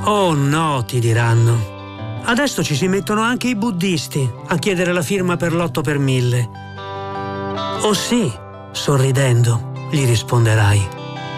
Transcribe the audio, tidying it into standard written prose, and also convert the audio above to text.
Oh no, ti diranno. Adesso ci si mettono anche i buddisti a chiedere la firma per l'8 per 1000. Oh sì, sorridendo, gli risponderai.